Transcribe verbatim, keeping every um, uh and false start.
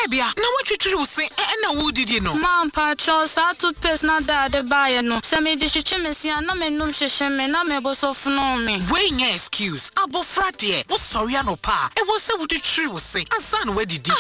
Debia, now what you try to say, and who did you know? Mom, Patrol, sa toothpaste na da de buy no. Se me di chichimesi na me num shesheme na me bo so funu me. Wey nya excuse. Abofra de. Wo sorry ano pa. E wo se wo di try wo say. Asan we didi.